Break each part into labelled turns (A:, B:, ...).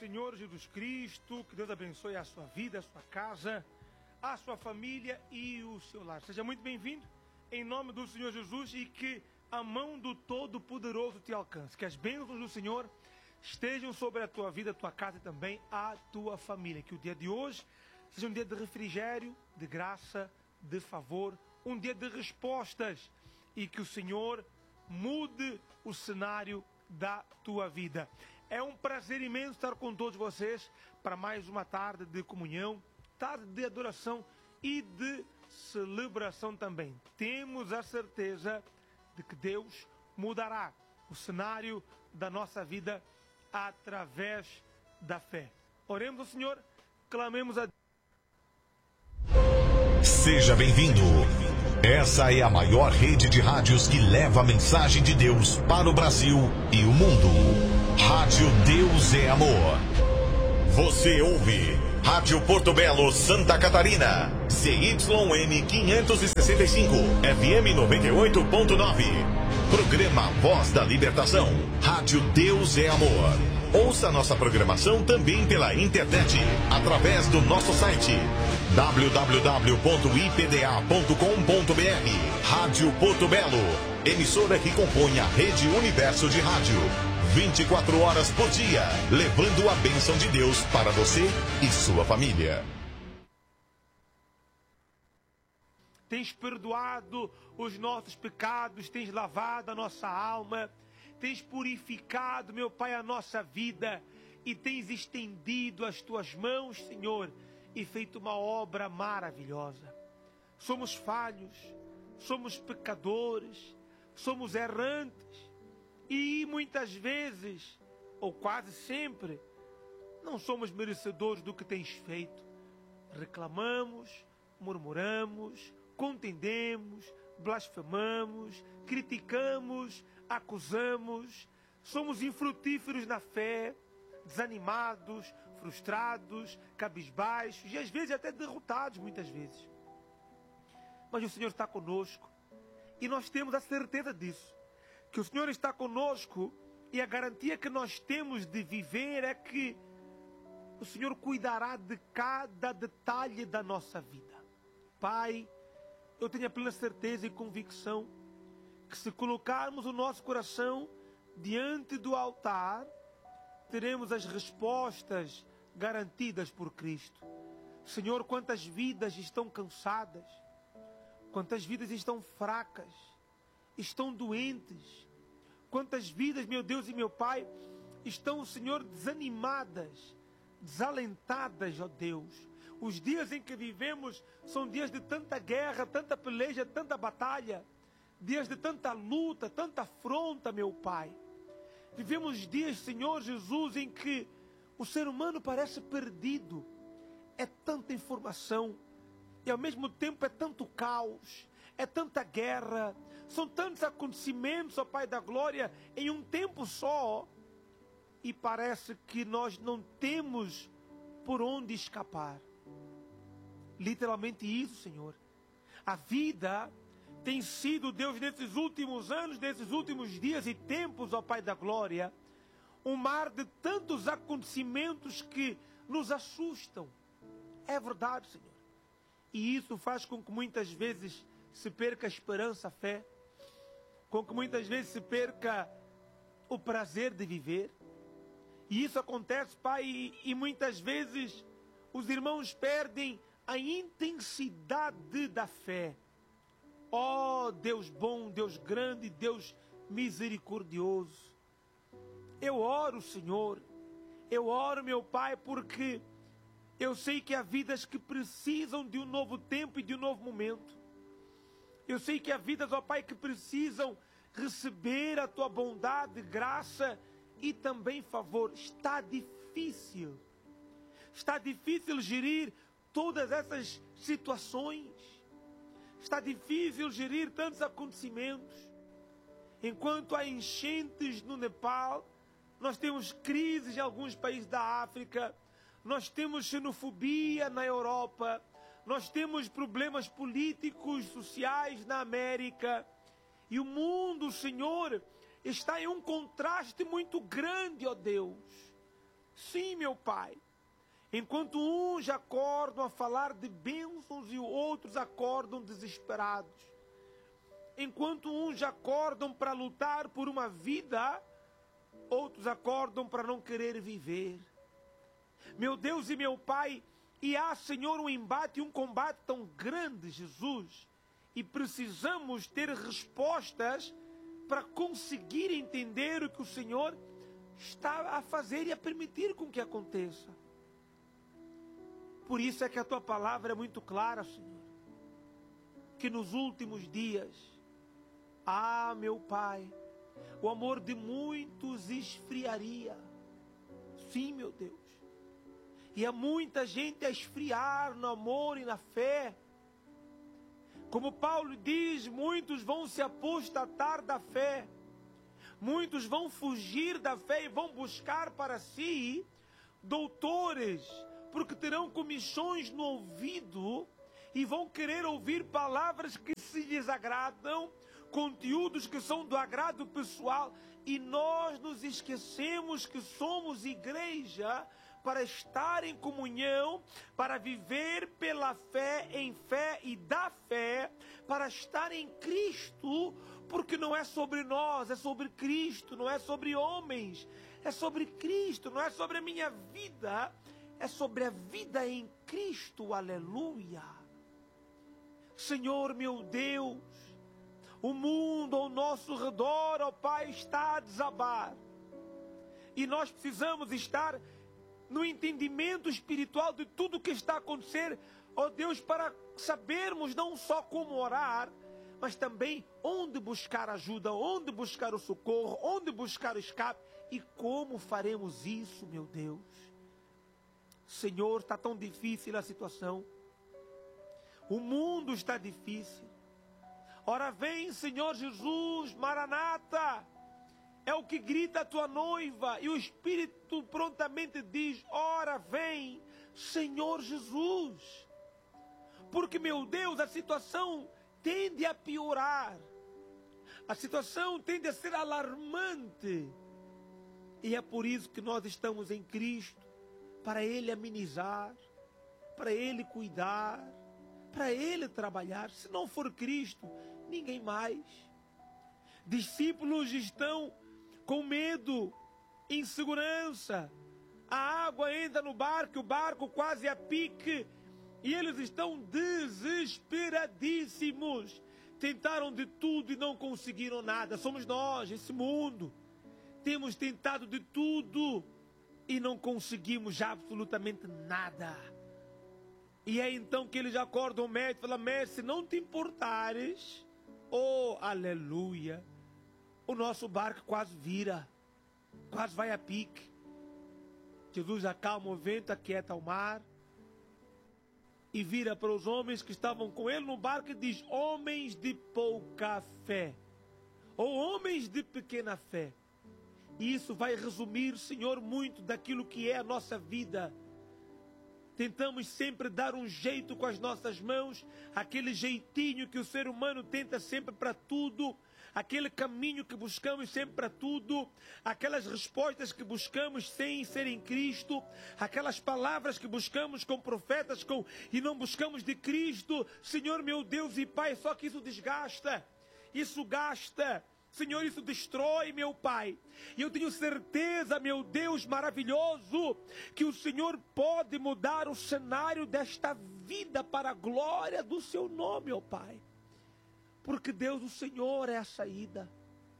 A: Senhor Jesus Cristo, que Deus abençoe a sua vida, a sua casa, a sua família e o seu lar. Seja muito bem-vindo, em nome do Senhor Jesus, e que a mão do Todo-Poderoso te alcance. Que as bênçãos do Senhor estejam sobre a tua vida, a tua casa e também a tua família. Que o dia de hoje seja um dia de refrigério, de graça, de favor, um dia de respostas, e que o Senhor mude o cenário da tua vida. É um prazer imenso estar com todos vocês para mais uma tarde de comunhão, tarde de adoração e de celebração também. Temos a certeza de que Deus mudará o cenário da nossa vida através da fé. Oremos ao Senhor, clamemos a Deus.
B: Seja bem-vindo. Essa é a maior rede de rádios que leva a mensagem de Deus para o Brasil e o mundo. Rádio Deus é Amor. Você ouve Rádio Porto Belo, Santa Catarina. CYN 565, FM 98.9. Programa Voz da Libertação. Rádio Deus é Amor. Ouça nossa programação também pela internet, através do nosso site www.ipda.com.br. Rádio Porto Belo, emissora que compõe a Rede Universo de Rádio. 24 horas por dia, levando a bênção de Deus para você e sua família.
A: Tens perdoado os nossos pecados, tens lavado a nossa alma, tens purificado, meu Pai, a nossa vida, e tens estendido as tuas mãos, Senhor, e feito uma obra maravilhosa. Somos falhos, somos pecadores, somos errantes, e muitas vezes, ou quase sempre, não somos merecedores do que tens feito. Reclamamos, murmuramos, contendemos, blasfemamos, criticamos, acusamos, somos infrutíferos na fé, desanimados, frustrados, cabisbaixos e às vezes até derrotados, muitas vezes. Mas o Senhor está conosco e nós temos a certeza disso, que o Senhor está conosco, e a garantia que nós temos de viver é que o Senhor cuidará de cada detalhe da nossa vida. Pai, eu tenho a plena certeza e convicção que se colocarmos o nosso coração diante do altar, teremos as respostas garantidas por Cristo. Senhor, quantas vidas estão cansadas, quantas vidas estão fracas, estão doentes, quantas vidas, meu Deus e meu Pai, estão, Senhor, desanimadas, desalentadas, ó Deus. Os dias em que vivemos são dias de tanta guerra, tanta peleja, tanta batalha, dias de tanta luta, tanta afronta, meu Pai. Vivemos dias, Senhor Jesus, em que o ser humano parece perdido. É tanta informação e ao mesmo tempo é tanto caos, é tanta guerra, são tantos acontecimentos, ó Pai da Glória, em um tempo só, e parece que nós não temos por onde escapar. Literalmente isso, Senhor. A vida tem sido, Deus, nesses últimos anos, nesses últimos dias e tempos, ó Pai da Glória, um mar de tantos acontecimentos que nos assustam. É verdade, Senhor. E isso faz com que muitas vezes se perca a esperança, a fé, com que muitas vezes se perca o prazer de viver. E isso acontece, Pai, e muitas vezes os irmãos perdem a intensidade da fé. Ó Deus bom, Deus grande, Deus misericordioso, eu oro, Senhor, eu oro, meu Pai, porque eu sei que há vidas que precisam de um novo tempo e de um novo momento. Eu sei que há vidas, ó Pai, que precisam receber a Tua bondade, graça e também favor. Está difícil gerir todas essas situações. Está difícil gerir tantos acontecimentos. Enquanto há enchentes no Nepal, nós temos crises em alguns países da África, nós temos xenofobia na Europa, nós temos problemas políticos, sociais na América, e o mundo, Senhor, está em um contraste muito grande, ó Deus. Sim, meu Pai. Enquanto uns acordam a falar de bênçãos e outros acordam desesperados. Enquanto uns acordam para lutar por uma vida, outros acordam para não querer viver. Meu Deus e meu Pai, e há, Senhor, um embate, um combate tão grande, Jesus, e precisamos ter respostas para conseguir entender o que o Senhor está a fazer e a permitir com que aconteça. Por isso é que a Tua palavra é muito clara, Senhor, que nos últimos dias, meu Pai, o amor de muitos esfriaria. Sim, meu Deus. E há muita gente a esfriar no amor e na fé. Como Paulo diz, muitos vão se apostatar da fé. Muitos vão fugir da fé e vão buscar para si doutores, porque terão comissões no ouvido e vão querer ouvir palavras que se desagradam, conteúdos que são do agrado pessoal, e nós nos esquecemos que somos igreja para estar em comunhão, para viver pela fé, em fé e da fé, para estar em Cristo, porque não é sobre nós, é sobre Cristo, não é sobre homens, é sobre Cristo, não é sobre a minha vida, é sobre a vida em Cristo, aleluia. Senhor meu Deus, o mundo ao nosso redor, ó Pai, está a desabar, e nós precisamos estar no entendimento espiritual de tudo o que está a acontecer, ó Deus, para sabermos não só como orar, mas também onde buscar ajuda, onde buscar o socorro, onde buscar o escape, e como faremos isso, meu Deus. Senhor, está tão difícil a situação, o mundo está difícil. Ora vem, Senhor Jesus, Maranata, é o que grita a tua noiva, e o Espírito prontamente diz, ora vem, Senhor Jesus. Porque, meu Deus, a situação tende a piorar, a situação tende a ser alarmante, e é por isso que nós estamos em Cristo, para Ele amenizar, para Ele cuidar, para Ele trabalhar. Se não for Cristo, ninguém mais. Discípulos estão com medo, insegurança, a água entra no barco, o barco quase a pique, e eles estão desesperadíssimos. Tentaram de tudo e não conseguiram nada. Somos nós, esse mundo. Temos tentado de tudo e não conseguimos absolutamente nada. E é então que eles acordam o mestre e falam, mestre, se não te importares, oh, aleluia, o nosso barco quase vira, quase vai a pique. Jesus acalma o vento, aquieta o mar, e vira para os homens que estavam com ele no barco e diz, homens de pouca fé, ou homens de pequena fé. E isso vai resumir, Senhor, muito daquilo que é a nossa vida. Tentamos sempre dar um jeito com as nossas mãos, aquele jeitinho que o ser humano tenta sempre para tudo, aquele caminho que buscamos sempre para tudo, aquelas respostas que buscamos sem ser em Cristo, aquelas palavras que buscamos com profetas e não buscamos de Cristo. Senhor meu Deus e Pai, só que isso desgasta, isso gasta. Senhor, isso destrói, meu Pai. E eu tenho certeza, meu Deus maravilhoso, que o Senhor pode mudar o cenário desta vida para a glória do Seu nome, ó Pai. Porque Deus, o Senhor é a saída.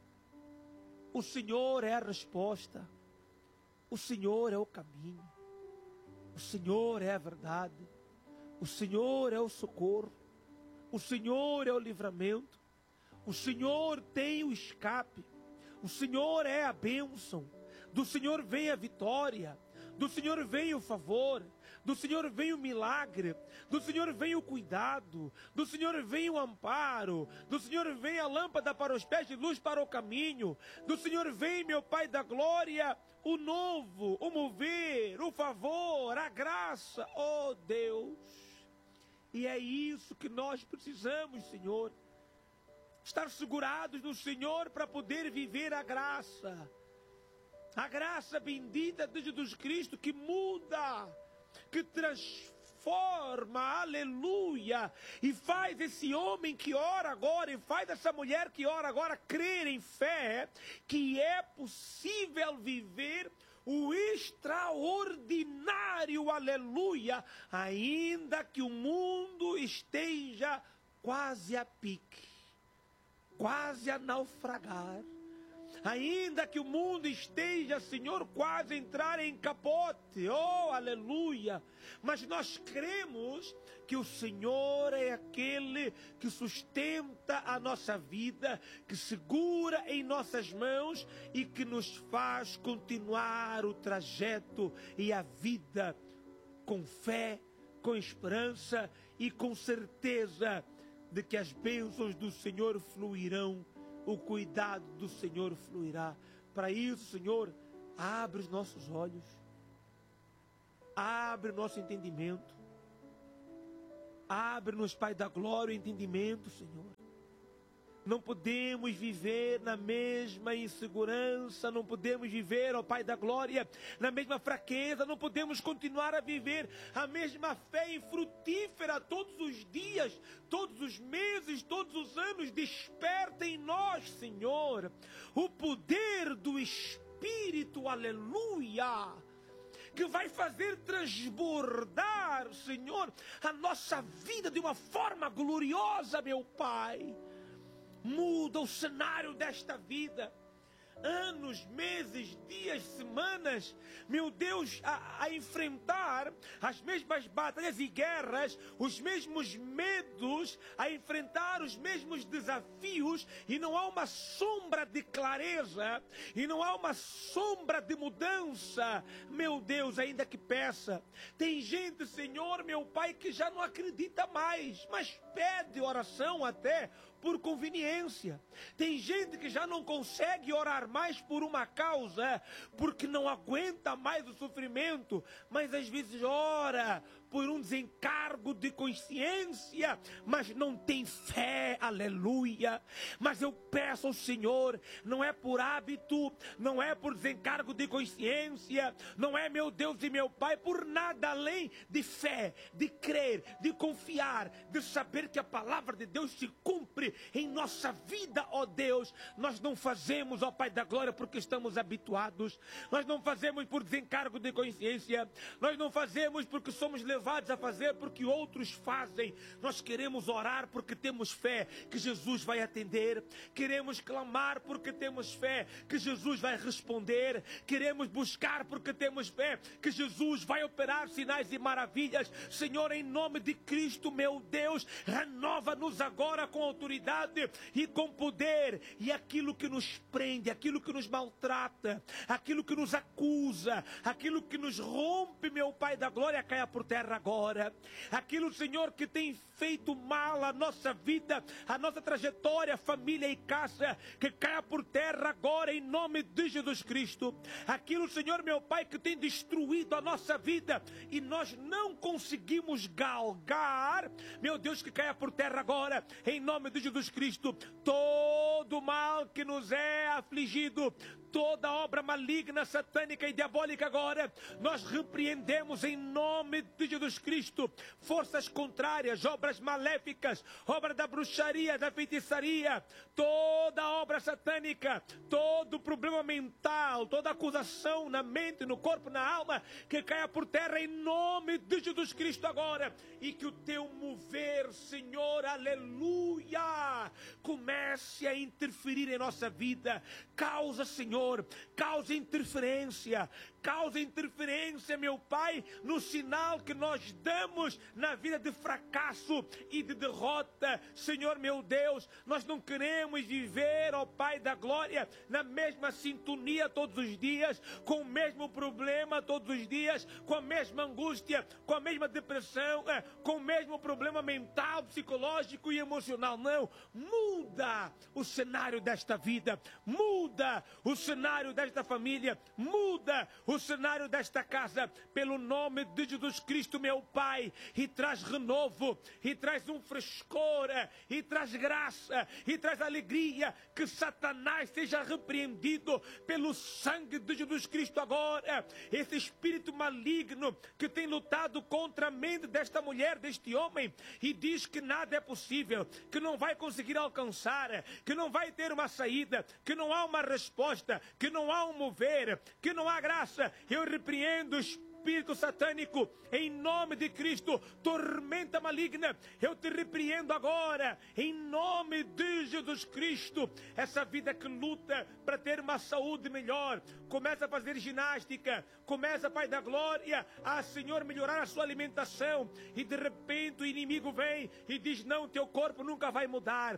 A: O Senhor é a resposta. O Senhor é o caminho. O Senhor é a verdade. O Senhor é o socorro. O Senhor é o livramento. O Senhor tem o escape, o Senhor é a bênção, do Senhor vem a vitória, do Senhor vem o favor, do Senhor vem o milagre, do Senhor vem o cuidado, do Senhor vem o amparo, do Senhor vem a lâmpada para os pés e luz para o caminho, do Senhor vem, meu Pai da glória, o novo, o mover, o favor, a graça, oh Deus. E é isso que nós precisamos, Senhor. Estar segurados no Senhor para poder viver a graça. A graça bendita de Jesus Cristo que muda, que transforma, aleluia, e faz esse homem que ora agora, e faz essa mulher que ora agora crer em fé, que é possível viver o extraordinário, aleluia, ainda que o mundo esteja quase a pique, quase a naufragar, ainda que o mundo esteja, Senhor, quase a entrar em capote, oh, aleluia, mas nós cremos que o Senhor é aquele que sustenta a nossa vida, que segura em nossas mãos e que nos faz continuar o trajeto e a vida com fé, com esperança e com certeza de que as bênçãos do Senhor fluirão, o cuidado do Senhor fluirá. Para isso, Senhor, abre os nossos olhos, abre o nosso entendimento, abre-nos, Pai da glória, o entendimento, Senhor. Não podemos viver na mesma insegurança, não podemos viver, ó Pai da glória, na mesma fraqueza, não podemos continuar a viver a mesma fé infrutífera todos os dias, todos os meses, todos os anos. Desperta em nós, Senhor, o poder do Espírito, aleluia, que vai fazer transbordar, Senhor, a nossa vida de uma forma gloriosa, meu Pai. Muda o cenário desta vida. Anos, meses, dias, semanas, meu Deus, a enfrentar as mesmas batalhas e guerras, os mesmos medos, a enfrentar os mesmos desafios, e não há uma sombra de clareza, e não há uma sombra de mudança, meu Deus, ainda que peça. Tem gente, Senhor, meu Pai, que já não acredita mais, mas pede oração até por conveniência. Tem gente que já não consegue orar mais por uma causa, porque não aguenta mais o sofrimento, mas às vezes ora por um desencargo de consciência, mas não tem fé, aleluia. Mas eu peço ao Senhor, não é por hábito, não é por desencargo de consciência, não é, meu Deus e meu Pai, por nada além de fé, de crer, de confiar, de saber que a palavra de Deus se cumpre em nossa vida, ó Deus. Nós não fazemos, ó Pai da glória, porque estamos habituados, nós não fazemos por desencargo de consciência, nós não fazemos porque somos levados a fazer porque outros fazem. Nós queremos orar porque temos fé que Jesus vai atender, queremos clamar porque temos fé que Jesus vai responder, queremos buscar porque temos fé que Jesus vai operar sinais e maravilhas. Senhor, em nome de Cristo, meu Deus, renova-nos agora com autoridade e com poder, e aquilo que nos prende, aquilo que nos maltrata, aquilo que nos acusa, aquilo que nos rompe, meu Pai da glória, caia por terra agora. Aquilo, Senhor, que tem feito mal à nossa vida, à nossa trajetória, família e casa, que caia por terra agora em nome de Jesus Cristo. Aquilo, Senhor, meu Pai, que tem destruído a nossa vida e nós não conseguimos galgar, meu Deus, que caia por terra agora em nome de Jesus Cristo. Todo mal que nos é afligido, toda obra maligna, satânica e diabólica agora, nós repreendemos em nome de Jesus Cristo. Forças contrárias, obras maléficas, obra da bruxaria, da feitiçaria, toda obra satânica, todo problema mental, toda acusação na mente, no corpo, na alma, que caia por terra em nome de Jesus Cristo agora. E que o teu mover, Senhor, aleluia, comece a interferir em nossa vida. Causa, Senhor, causa interferência, meu Pai, no sinal que nós damos na vida de fracasso e de derrota. Senhor, meu Deus, nós não queremos viver, ó Pai da glória, na mesma sintonia todos os dias, com o mesmo problema todos os dias, com a mesma angústia, com a mesma depressão, com o mesmo problema mental, psicológico e emocional. Não, muda o cenário desta vida, muda o cenário cenário desta família, muda o cenário desta casa, pelo nome de Jesus Cristo, meu Pai, e traz renovo, e traz um frescor, e traz graça, e traz alegria. Que Satanás seja repreendido pelo sangue de Jesus Cristo agora. Esse espírito maligno que tem lutado contra a mente desta mulher, deste homem, e diz que nada é possível, que não vai conseguir alcançar, que não vai ter uma saída, que não há uma resposta, que não há um mover, que não há graça. Eu repreendo o espírito satânico, em nome de Cristo. Tormenta maligna, eu te repreendo agora, em nome de Jesus Cristo. Essa vida que luta para ter uma saúde melhor, começa a fazer ginástica, começa, Pai da glória, a, Senhor, melhorar a sua alimentação, e de repente o inimigo vem e diz: não, teu corpo nunca vai mudar,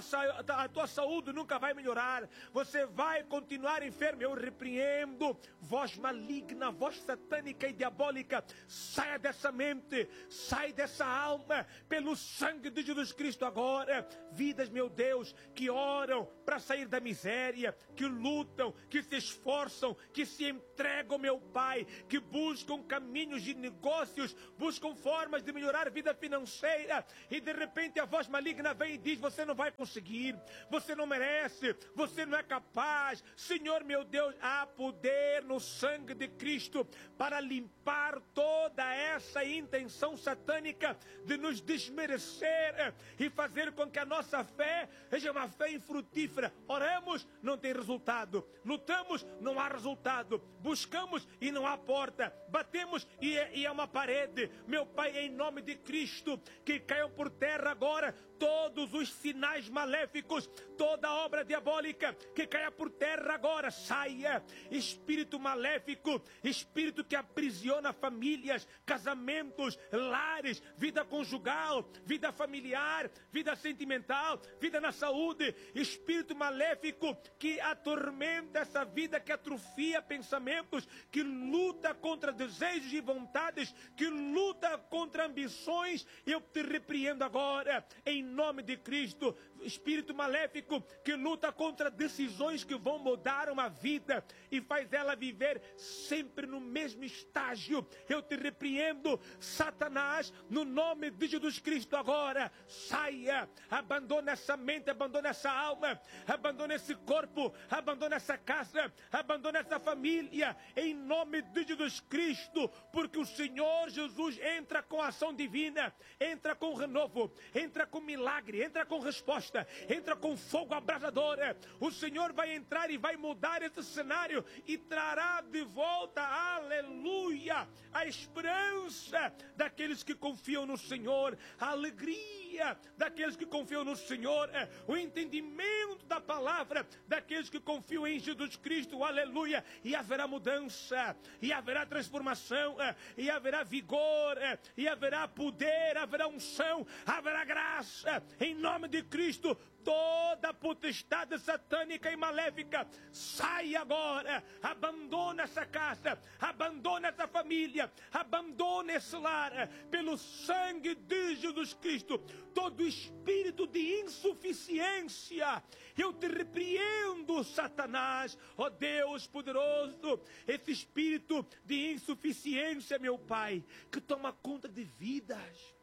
A: a tua saúde nunca vai melhorar, você vai continuar enfermo. Eu repreendo, voz maligna, voz satânica e diabólica, saia dessa mente, sai dessa alma, pelo sangue de Jesus Cristo agora. Vidas, meu Deus, que oram para sair da miséria, que lutam, que se esforçam, que se entregam, meu Pai, que buscam caminhos de negócios, buscam formas de melhorar a vida financeira, e de repente a voz maligna vem e diz: você não vai conseguir, você não merece, você não é capaz. Senhor, meu Deus, há poder no sangue de Cristo para limpar toda essa intenção satânica de nos desmerecer e fazer com que a nossa fé seja uma fé infrutífera. Oramos, não tem resultado. Lutamos, não há resultado. Buscamos e não há porta. Batemos e é uma parede. Meu Pai, em nome de Cristo, que caiam por terra agora todos os sinais maléficos, toda obra diabólica, que caia por terra agora. Saia, espírito maléfico, espírito que aprisiona famílias, casamentos, lares, vida conjugal, vida familiar, vida sentimental, vida na saúde. Espírito maléfico que atormenta essa vida, que atrofia pensamentos, que luta contra desejos e vontades, que luta contra ambições. Eu te repreendo agora, em nome de Cristo. Espírito maléfico que luta contra decisões que vão mudar uma vida e faz ela viver sempre no mesmo estágio. Eu te repreendo, Satanás, no nome de Jesus Cristo agora. Saia, abandona essa mente, abandona essa alma, abandona esse corpo, abandona essa casa, abandona essa família, em nome de Jesus Cristo, porque o Senhor Jesus entra com ação divina, entra com renovo, entra com milagre, entra com resposta, entra com fogo abrasador. O Senhor vai entrar e vai mudar esse cenário e trará de volta, aleluia, a esperança daqueles que confiam no Senhor, a alegria daqueles que confiam no Senhor, o entendimento da palavra daqueles que confiam em Jesus Cristo, aleluia. E haverá mudança, e haverá transformação, e haverá vigor, e haverá poder, haverá unção, haverá graça, em nome de Cristo. Toda potestade satânica e maléfica, sai agora, abandona essa casa, abandona essa família, abandona esse lar, pelo sangue de Jesus Cristo. Todo espírito de insuficiência, eu te repreendo, Satanás, ó Deus poderoso, esse espírito de insuficiência, meu Pai, que toma conta de vidas,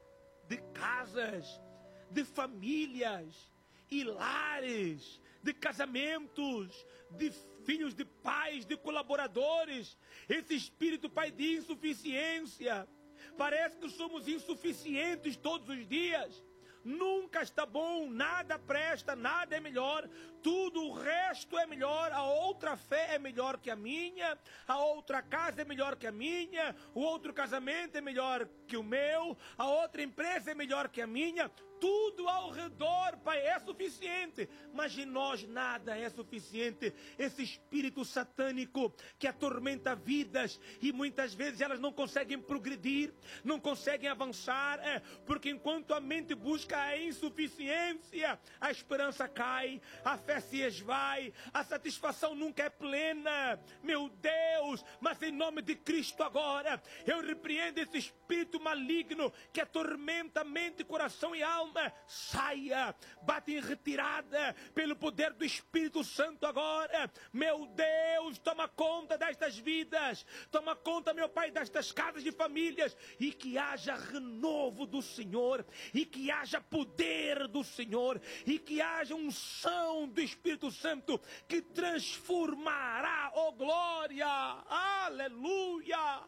A: de casas, de famílias e lares, de casamentos, de filhos, de pais, de colaboradores. Esse espírito, Pai, de insuficiência, parece que somos insuficientes todos os dias. Nunca está bom, nada presta, nada é melhor, tudo o resto é melhor. A outra fé é melhor que a minha, a outra casa é melhor que a minha, o outro casamento é melhor que o meu, a outra empresa é melhor que a minha. Tudo ao redor, Pai, é suficiente, mas em nós nada é suficiente. Esse espírito satânico que atormenta vidas e muitas vezes elas não conseguem progredir, não conseguem avançar, porque enquanto a mente busca a insuficiência, a esperança cai, a fé se esvai, a satisfação nunca é plena. Meu Deus, mas em nome de Cristo agora, eu repreendo esse espírito maligno que atormenta mente, coração e alma. Saia, bate em retirada pelo poder do Espírito Santo agora. Meu Deus, toma conta destas vidas, toma conta, meu Pai, destas casas de famílias, e que haja renovo do Senhor, e que haja poder do Senhor, e que haja unção do Espírito Santo que transformará, oh glória, aleluia.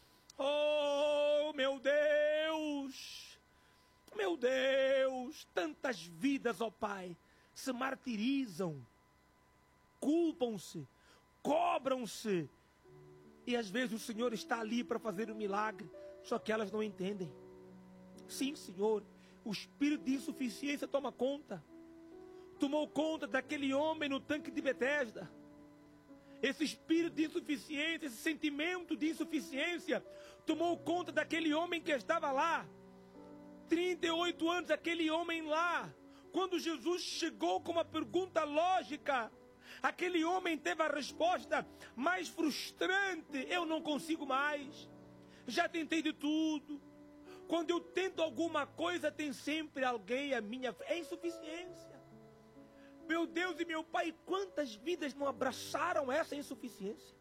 A: Oh meu Deus, tantas vidas, ó Pai, se martirizam, culpam-se, cobram-se, e às vezes o Senhor está ali para fazer um milagre, só que elas não entendem. Sim, Senhor, o espírito de insuficiência toma conta. Tomou conta daquele homem no tanque de Betesda. Esse espírito de insuficiência, esse sentimento de insuficiência, tomou conta daquele homem que estava lá. 38 anos, aquele homem lá. Quando Jesus chegou com uma pergunta lógica, aquele homem teve a resposta mais frustrante: eu não consigo mais. Já tentei de tudo. Quando eu tento alguma coisa, tem sempre alguém à minha frente. É insuficiência. Meu Deus e meu Pai, quantas vidas não abraçaram essa insuficiência?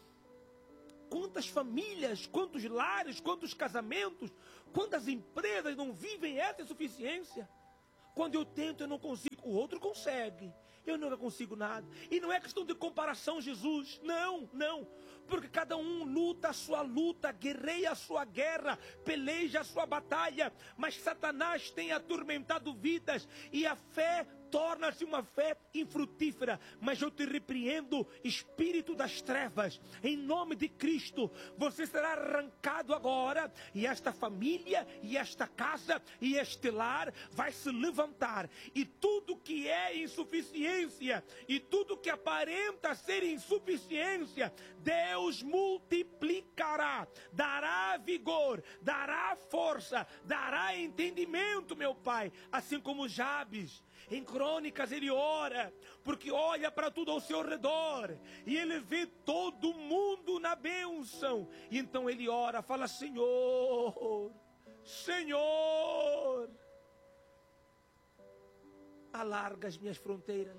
A: Quantas famílias, quantos lares, quantos casamentos, quantas empresas não vivem essa insuficiência? Quando eu tento, eu não consigo. O outro consegue. Eu nunca consigo nada. E não é questão de comparação, Jesus. Não, não. Porque cada um luta a sua luta, guerreia a sua guerra, peleja a sua batalha. Mas Satanás tem atormentado vidas e a fé torna-se uma fé infrutífera. Mas eu te repreendo, espírito das trevas, em nome de Cristo. Você será arrancado agora, e esta família, e esta casa, e este lar vai se levantar, e tudo que é insuficiência, e tudo que aparenta ser insuficiência, Deus multiplicará, dará vigor, dará força, dará entendimento, meu Pai. Assim como Jabes, em Crônicas, ele ora, porque olha para tudo ao seu redor, e ele vê todo mundo na bênção, e então ele ora, fala: Senhor, Senhor, alarga as minhas fronteiras,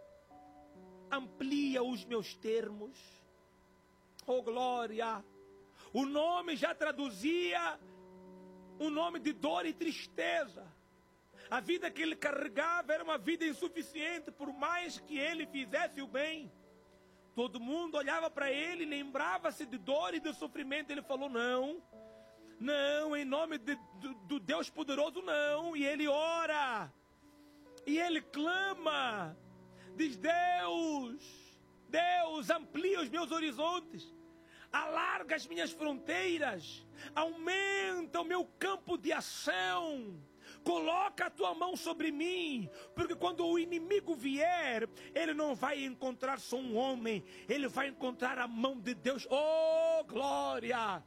A: amplia os meus termos, oh glória. O nome já traduzia um nome de dor e tristeza. A vida que ele carregava era uma vida insuficiente, por mais que ele fizesse o bem. Todo mundo olhava para ele, lembrava-se de dor e de sofrimento. Ele falou: não, não, em nome do Deus poderoso, não. E ele ora, e ele clama, diz: Deus, Deus, amplia os meus horizontes, alarga as minhas fronteiras, aumenta o meu campo de ação. Coloca a tua mão sobre mim, porque quando o inimigo vier, ele não vai encontrar só um homem, ele vai encontrar a mão de Deus. Oh, glória!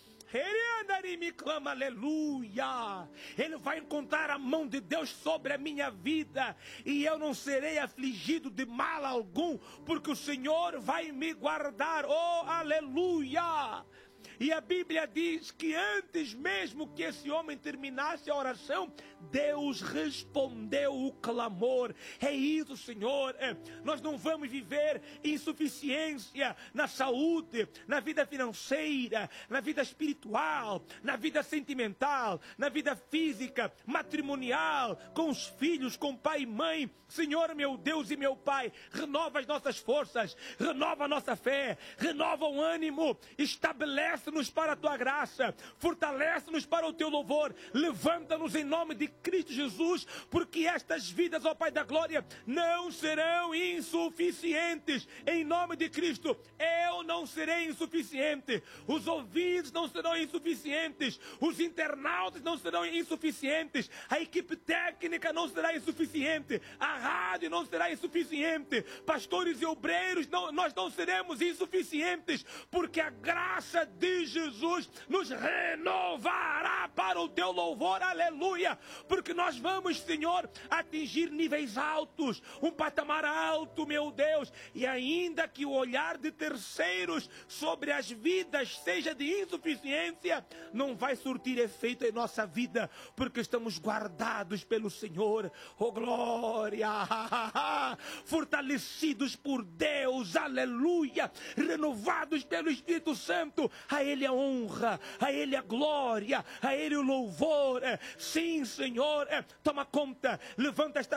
A: Ele me clama, aleluia. Ele vai encontrar a mão de Deus sobre a minha vida, e eu não serei afligido de mal algum, porque o Senhor vai me guardar. Oh, aleluia. E a Bíblia diz que antes mesmo que esse homem terminasse a oração, Deus respondeu o clamor. É isso, Senhor. Nós não vamos viver insuficiência na saúde, na vida financeira, na vida espiritual, na vida sentimental, na vida física, matrimonial, com os filhos, com pai e mãe. Senhor, meu Deus e meu Pai, renova as nossas forças, renova a nossa fé, renova o ânimo, estabelece-nos para a tua graça, fortalece-nos para o teu louvor, levanta-nos em nome de Cristo Jesus, porque estas vidas, ó Pai da glória, não serão insuficientes, em nome de Cristo. Eu não serei insuficiente, os ouvidos não serão insuficientes, os internautas não serão insuficientes, a equipe técnica não será insuficiente, a rádio não será insuficiente, pastores e obreiros, nós não seremos insuficientes, porque a graça de de Jesus, nos renovará para o teu louvor, aleluia, porque nós vamos, Senhor, atingir níveis altos, um patamar alto, meu Deus, e ainda que o olhar de terceiros sobre as vidas seja de insuficiência, não vai surtir efeito em nossa vida, porque estamos guardados pelo Senhor, oh glória, fortalecidos por Deus, aleluia, renovados pelo Espírito Santo, a Ele a honra, a Ele a glória, a Ele o louvor, sim Senhor, toma conta, levanta esta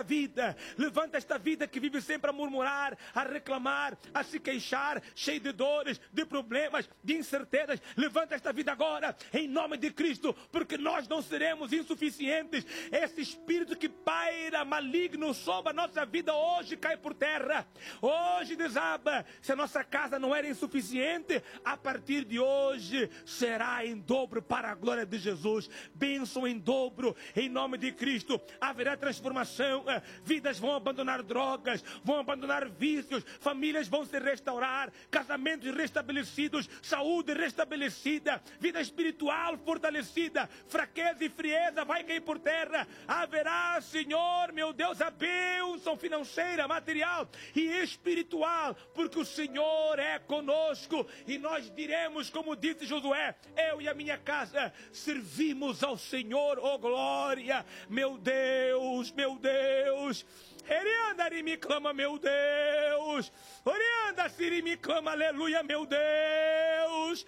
A: vida que vive sempre a murmurar, a reclamar, a se queixar, cheio de dores, de problemas, de incertezas, levanta esta vida agora, em nome de Cristo, porque nós não seremos insuficientes, esse espírito que paira maligno sobre a nossa vida hoje cai por terra, hoje desaba, se a nossa casa não era insuficiente, a partir de hoje será em dobro para a glória de Jesus, bênção em dobro, em nome de Cristo, haverá transformação, vidas vão abandonar drogas, vão abandonar vícios, famílias vão se restaurar, casamentos restabelecidos, saúde restabelecida, vida espiritual fortalecida, fraqueza e frieza vai cair por terra, haverá, Senhor, meu Deus, a bênção financeira, material e espiritual, porque o Senhor é conosco, e nós diremos, como disse Josué, eu e a minha casa servimos ao Senhor, oh glória, meu Deus, Erianda me clama, meu Deus, Orianda Siri me clama, aleluia, meu Deus,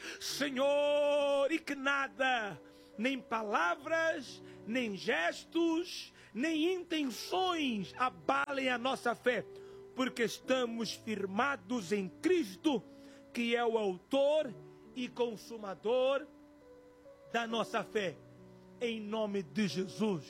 A: Senhor, e que nada, nem palavras, nem gestos, nem intenções abalem a nossa fé, porque estamos firmados em Cristo, que é o autor e consumador da nossa fé, em nome de Jesus,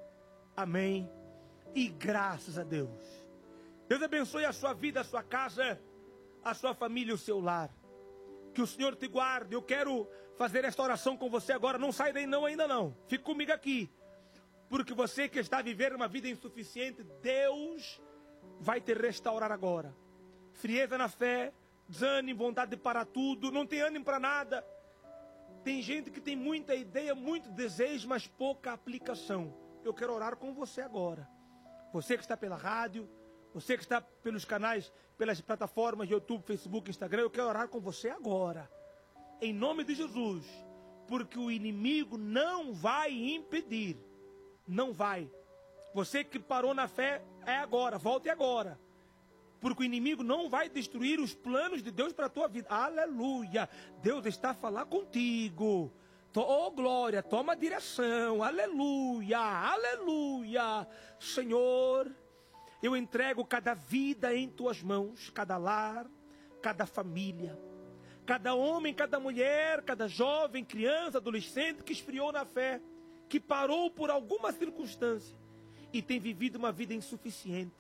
A: amém, e graças a Deus. Deus abençoe a sua vida, a sua casa, a sua família e o seu lar, que o Senhor te guarde. Eu quero fazer esta oração com você agora, não sai daí não, ainda não, fique comigo aqui, porque você que está a viver uma vida insuficiente, Deus vai te restaurar agora. Frieza na fé, desânimo, vontade de parar tudo, não tem ânimo para nada. Tem gente que tem muita ideia, muito desejo, mas pouca aplicação. Eu quero orar com você agora. Você que está pela rádio, você que está pelos canais, pelas plataformas YouTube, Facebook, Instagram, eu quero orar com você agora. Em nome de Jesus. Porque o inimigo não vai impedir. Não vai. Você que parou na fé, é agora, volte agora. Porque o inimigo não vai destruir os planos de Deus para a tua vida. Aleluia. Deus está a falar contigo. Oh glória, toma direção. Aleluia, aleluia. Senhor, eu entrego cada vida em tuas mãos. Cada lar, cada família. Cada homem, cada mulher, cada jovem, criança, adolescente que esfriou na fé. Que parou por alguma circunstância. E tem vivido uma vida insuficiente.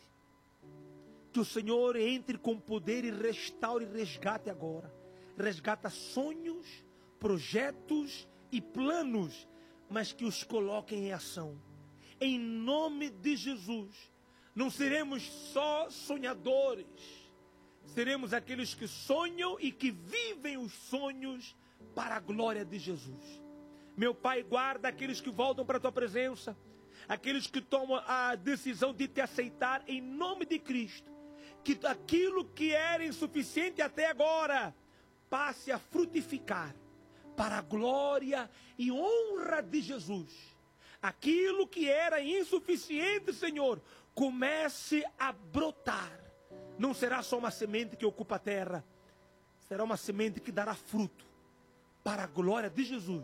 A: Que o Senhor entre com poder e restaure e resgate agora. Resgata sonhos, projetos e planos, mas que os coloquem em ação. Em nome de Jesus. Não seremos só sonhadores. Seremos aqueles que sonham e que vivem os sonhos para a glória de Jesus. Meu Pai, guarda aqueles que voltam para a tua presença. Aqueles que tomam a decisão de te aceitar em nome de Cristo. Que aquilo que era insuficiente até agora passe a frutificar para a glória e honra de Jesus. Aquilo que era insuficiente, Senhor, comece a brotar. Não será só uma semente que ocupa a terra, será uma semente que dará fruto para a glória de Jesus,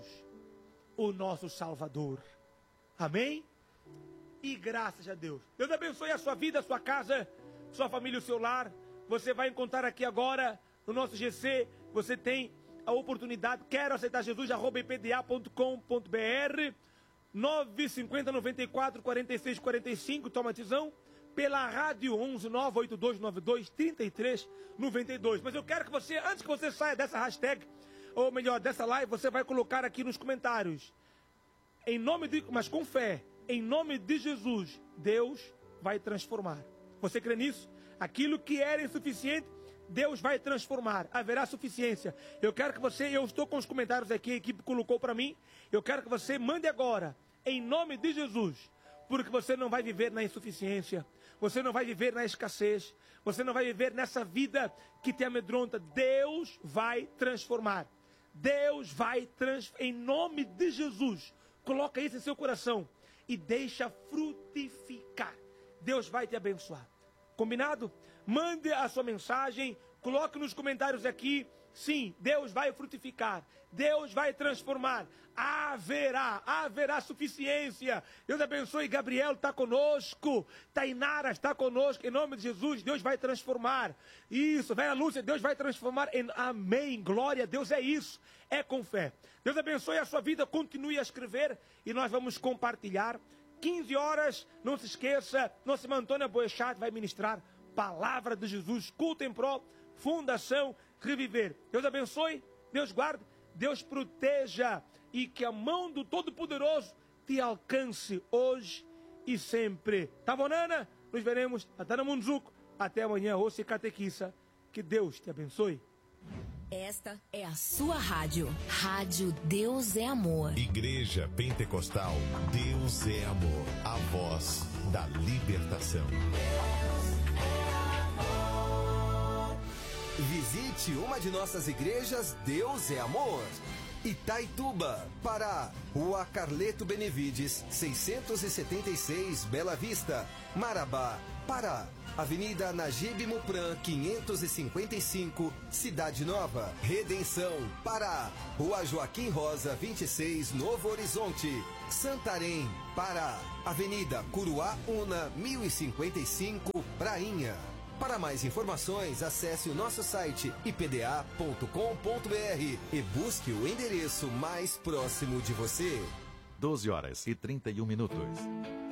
A: o nosso Salvador. Amém? E graças a Deus. Deus abençoe a sua vida, a sua casa, sua família e o seu lar. Você vai encontrar aqui agora no nosso GC. Você tem a oportunidade. Quero aceitar Jesus, @ipda.com.br 950 94 46 45. Toma decisão. Pela rádio 11 982 92 33 92. Mas eu quero que você, antes que você saia dessa hashtag, ou melhor, dessa live, você vai colocar aqui nos comentários. Em nome de, mas com fé, em nome de Jesus, Deus vai transformar. Você crê nisso? Aquilo que era insuficiente, Deus vai transformar, haverá suficiência. Eu quero que você, eu estou com os comentários aqui, a equipe colocou para mim, eu quero que você mande agora, em nome de Jesus, porque você não vai viver na insuficiência, você não vai viver na escassez, você não vai viver nessa vida que te amedronta. Deus vai transformar, Deus vai transformar, em nome de Jesus, coloca isso em seu coração e deixa frutificar. Deus vai te abençoar. Combinado? Mande a sua mensagem, coloque nos comentários aqui. Sim, Deus vai frutificar, Deus vai transformar, haverá suficiência. Deus abençoe. Gabriel está conosco, Tainara está conosco, em nome de Jesus. Deus vai transformar. Isso, Vera Lúcia, Deus vai transformar. Amém, glória a Deus, é isso, é com fé. Deus abençoe a sua vida, continue a escrever e nós vamos compartilhar. 15 horas, não se esqueça, nossa irmã Antônia Boechat vai ministrar Palavra de Jesus, culto em prol, Fundação Reviver. Deus abençoe, Deus guarde, Deus proteja e que a mão do Todo-Poderoso te alcance hoje e sempre. Tá bom, Nana? Nos veremos até no Munzuco. Até amanhã, ouça e catequiza. Que Deus te abençoe.
C: Esta é a sua rádio. Rádio Deus é Amor.
B: Igreja Pentecostal Deus é Amor. A voz da libertação.
D: Visite uma de nossas igrejas Deus é Amor. Itaituba, Pará, Rua Carleto Benevides, 676, Bela Vista. Marabá, Pará, Avenida Najib Mupran, 555, Cidade Nova. Redenção, Pará, Rua Joaquim Rosa, 26, Novo Horizonte. Santarém, Pará, Avenida Curuá Una, 1055, Prainha. Para mais informações, acesse o nosso site ipda.com.br e busque o endereço mais próximo de você.
E: 12 horas e 31 minutos.